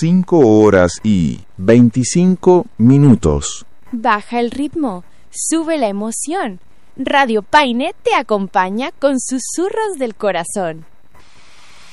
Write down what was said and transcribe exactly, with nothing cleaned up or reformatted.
cinco horas y veinticinco minutos. Baja el ritmo, sube la emoción. Radio Paine te acompaña con susurros del corazón.